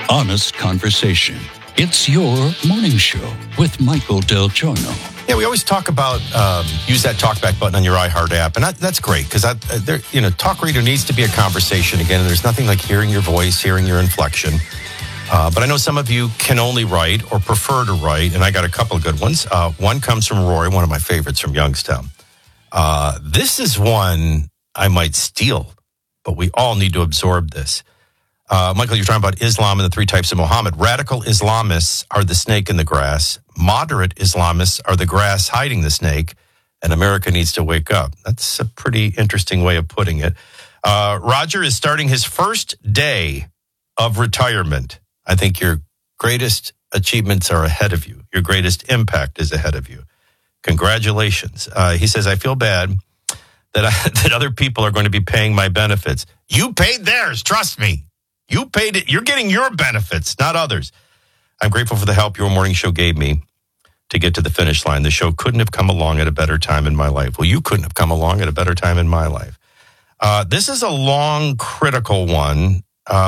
honest conversation. It's your morning show with Michael Del Giorno. Yeah, we always talk about use that talkback button on your iHeart app, and that's great because talk radio needs to be a conversation again. And there's nothing like hearing your voice, hearing your inflection. But I know some of you can only write or prefer to write, and I got a couple of good ones. One comes from Roy, one of my favorites from Youngstown. This is one I might steal, but we all need to absorb this. Michael, you're talking about Islam and the three types of Muhammad. Radical Islamists are the snake in the grass. Moderate Islamists are the grass hiding the snake, and America needs to wake up. That's a pretty interesting way of putting it. Roger is starting his first day of retirement. I think your greatest achievements are ahead of you. Your greatest impact is ahead of you. Congratulations. He says, I feel bad that other people are going to be paying my benefits. You paid theirs, trust me. You paid it. You're getting your benefits, not others. I'm grateful for the help your morning show gave me to get to the finish line. The show couldn't have come along at a better time in my life. Well, you couldn't have come along at a better time in my life. This is a long, critical one.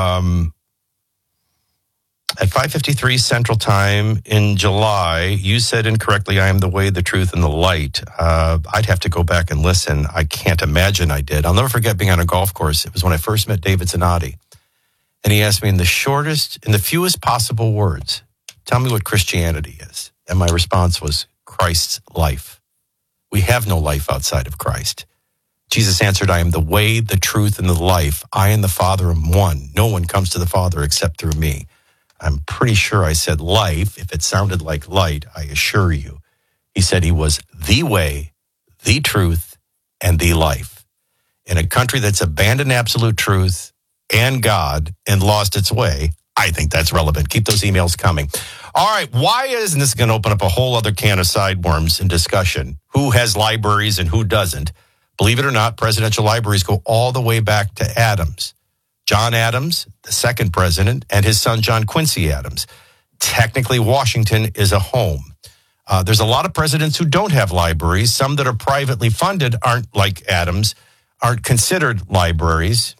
At 5:53 Central Time in July, you said incorrectly, I am the way, the truth, and the light. I'd have to go back and listen. I can't imagine I did. I'll never forget being on a golf course. It was when I first met David Zanotti. And he asked me in the fewest possible words, tell me what Christianity is. And my response was Christ's life. We have no life outside of Christ. Jesus answered, I am the way, the truth, and the life. I and the Father am one. No one comes to the Father except through me. I'm pretty sure I said life. If it sounded like light, I assure you. He said he was the way, the truth, and the life. In a country that's abandoned absolute truth and God and lost its way, I think that's relevant. Keep those emails coming. All right, and this is going to open up a whole other can of sideworms and discussion. Who has libraries and who doesn't? Believe it or not, presidential libraries go all the way back to Adams. John Adams, the second president, and his son, John Quincy Adams. Technically, Washington is a home. There's a lot of presidents who don't have libraries. Some that are privately funded aren't like Adams, aren't considered libraries.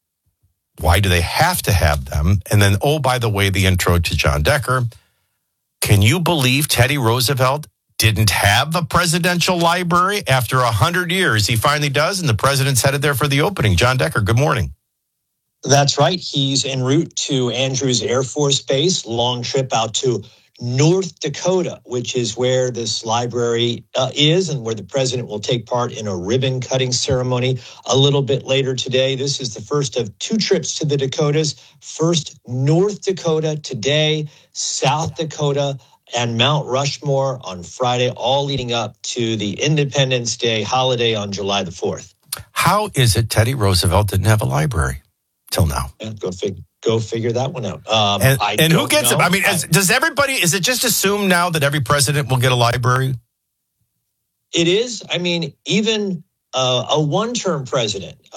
Why do they have to have them? And then, by the way, the intro to John Decker. Can you believe Teddy Roosevelt didn't have a presidential library? After 100 years, he finally does, and the president's headed there for the opening. John Decker, good morning. That's right. He's en route to Andrews Air Force Base, long trip out to North Dakota, which is where this library is and where the president will take part in a ribbon cutting ceremony a little bit later today. This is the first of two trips to the Dakotas. First, North Dakota today, South Dakota, and Mount Rushmore on Friday, all leading up to the Independence Day holiday on July the 4th. How is it Teddy Roosevelt didn't have a library till now? Go figure that one out. And who gets it? I mean, does everybody, is it just assumed now that every president will get a library? It is. I mean, even a one-term president,